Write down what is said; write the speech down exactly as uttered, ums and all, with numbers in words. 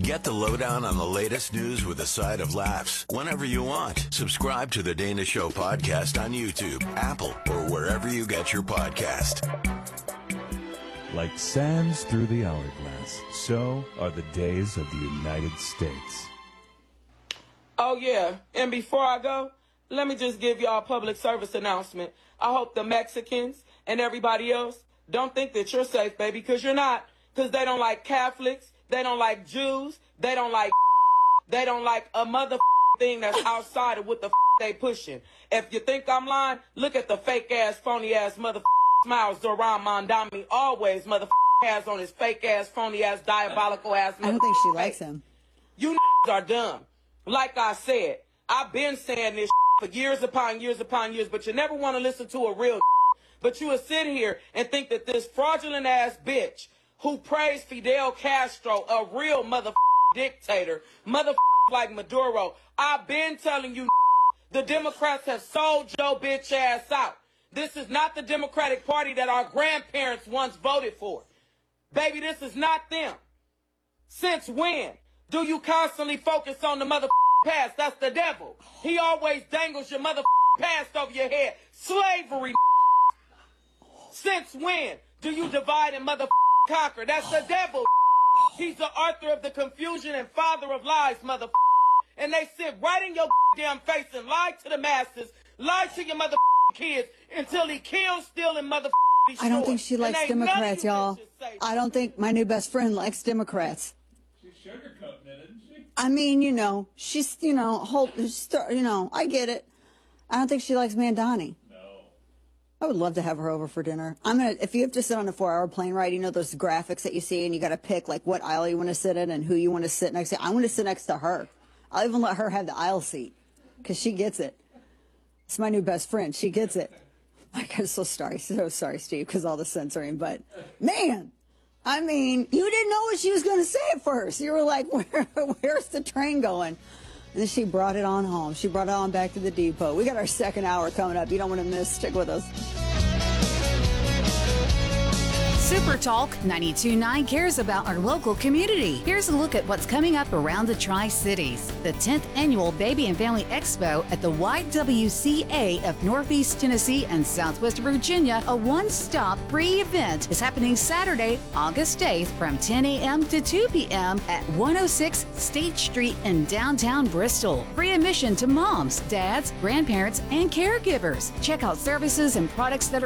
Get the lowdown on the latest news with a side of laughs whenever you want. Subscribe to the Dana Show podcast on YouTube, Apple, or wherever you get your podcast. Like sands through the hourglass, so are the days of the United States. Oh, yeah. And before I go, let me just give y'all a public service announcement. I hope the Mexicans and everybody else don't think that you're safe, baby, because you're not. Because they don't like Catholics. They don't like Jews. They don't like They don't like a mother thing that's outside of what the they pushing. If you think I'm lying, look at the fake-ass, phony-ass mother smiles Zoran Mondami always mother has on his fake-ass, phony-ass, diabolical-ass I don't think she likes him. You are dumb. Like I said, I've been saying this for years upon years upon years, but you never want to listen to a real But you will sit here and think that this fraudulent-ass bitch who praised Fidel Castro, a real mother dictator, mother like Maduro, I've been telling you the Democrats have sold your bitch ass out. This is not the Democratic Party that our grandparents once voted for. Baby, this is not them. Since when do you constantly focus on the mother past? That's the devil. He always dangles your mother past over your head. Slavery. Since when do you divide and mother conquer? That's the devil. He's the author of the confusion and father of lies, mother. And they sit right in your damn face and lie to the masses, lie to your mother kids until he kills, steal, and mother I don't think she likes Democrats, y'all. I don't think my new best friend likes Democrats. She's sugarcoating it, isn't she? I mean, you know, she's, you know, hold, you know, I get it. I don't think she likes Mandani. No. I would love to have her over for dinner. I'm gonna, if you have to sit on a four-hour plane ride, you know those graphics that you see, and you got to pick like what aisle you want to sit in and who you want to sit next to. I want to sit next to her. I'll even let her have the aisle seat because she gets it. It's my new best friend. She gets it. Like, I'm so sorry, so sorry, Steve, because all the censoring. But man, I mean, you didn't know what she was going to say at first. You were like, Where, "Where's the train going?" And then she brought it on home. She brought it on back to the depot. We got our second hour coming up. You don't want to miss. Stick with us. Super Talk ninety-two point nine cares about our local community. Here's a look at what's coming up around the Tri-Cities. The tenth Annual Baby and Family Expo at the Y W C A of Northeast Tennessee and Southwest Virginia, a one-stop free event, is happening Saturday, August eighth from ten a.m. to two p.m. at one oh six State Street in downtown Bristol. Free admission to moms, dads, grandparents, and caregivers. Check out services and products that are